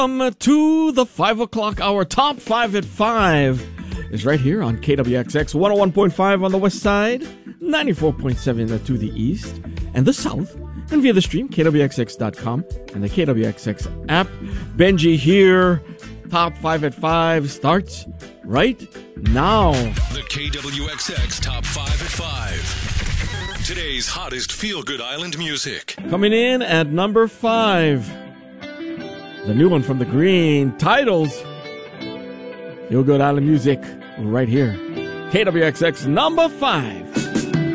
Welcome to the 5 o'clock hour. Top 5 at 5 is right here on KWXX 101.5 on the west side, 94.7 to the east and the south, and via the stream, KWXX.com and the KWXX app. Benji here. Top 5 at 5 starts right now. The KWXX Top 5 at 5. Today's hottest feel-good island music. Coming in at number 5. The new one from The Green, Titles. Feel Good Island Music right here. KWXX number 5.